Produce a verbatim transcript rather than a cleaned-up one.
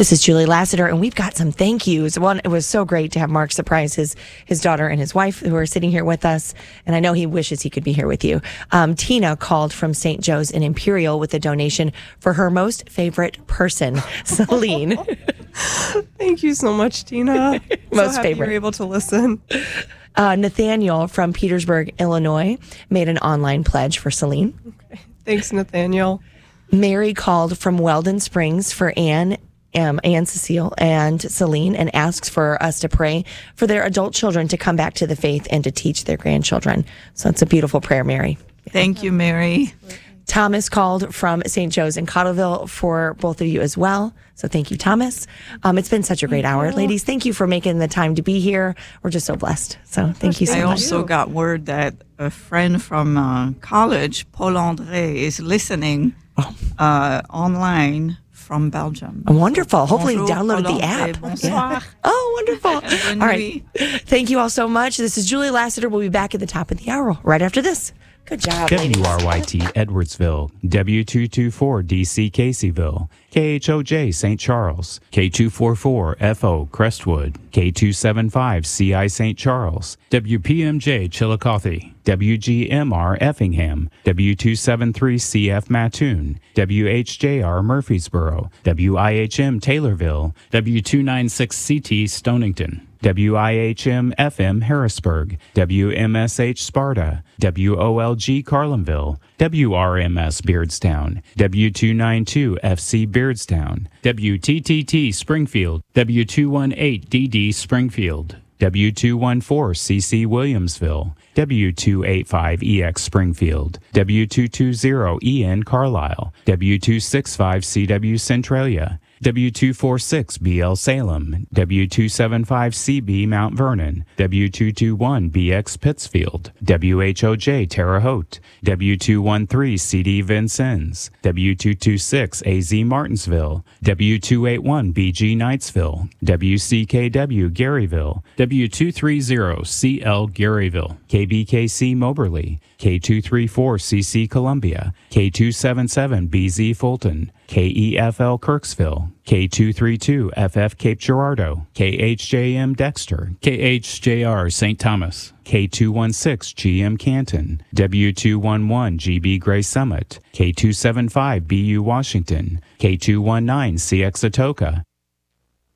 This is Julie Lassiter, and we've got some thank yous. One, it was so great to have Mark surprise his his daughter and his wife who are sitting here with us, and I know he wishes he could be here with you. Um, Tina called from Saint Joe's in Imperial with a donation for her most favorite person, Celine. Thank you so much, Tina. Most so happy favorite. you're able to listen. Uh, Nathaniel from Petersburg, Illinois, made an online pledge for Celine. Okay. Thanks, Nathaniel. Mary called from Weldon Springs for Anne, um, Anne Cecile, and Celine, and asks for us to pray for their adult children to come back to the faith and to teach their grandchildren. So it's a beautiful prayer, Mary. Thank you, Mary. Thomas called from Saint Joe's in Cottleville for both of you as well. So thank you, Thomas. Um, it's been such a great hour. Ladies, thank you for making the time to be here. We're just so blessed. So thank you so I much. I also got word that a friend from uh, college, Paul André, is listening oh. uh, online from Belgium. Wonderful. Hopefully Bonjour, downloaded Paul the André. app. Bonsoir. Yeah. Oh, wonderful. All right. Thank you all so much. This is Julie Lassiter. We'll be back at the top of the hour right after this. Good job, W R Y T Edwardsville, W two twenty-four D C Caseyville, K H O J Saint Charles, K two forty-four F O Crestwood, K two seventy-five C I Saint Charles, W P M J Chillicothe, W G M R Effingham, W two seventy-three C F Mattoon, W H J R Murfreesboro, W I H M Taylorville, W two ninety-six C T Stonington, W I H M F M Harrisburg, W M S H Sparta, W O L G Carlinville, W R M S Beardstown, W two ninety-two F C Beardstown, W T T T Springfield, W two eighteen D D Springfield, W two fourteen C C Williamsville, W two eighty-five E X Springfield, W two twenty E N Carlisle, W two sixty-five C W Centralia, W two forty-six B L Salem, W two seventy-five C B Mount Vernon, W two twenty-one B X Pittsfield, W H O J Terre Haute, W two thirteen C D Vincennes, W two twenty-six A Z Martinsville, W two eighty-one B G Knightsville, W C K W Garyville, W two thirty C L Garyville, K B K C Moberly, K two thirty-four C C Columbia, K two seventy-seven B Z Fulton, K E F L Kirksville, K two thirty-two F F Cape Girardeau, K H J M Dexter, K H J R Saint Thomas, K two sixteen G M Canton, W two eleven G B Gray Summit, K two seventy-five B U Washington, K two nineteen C X Atoka,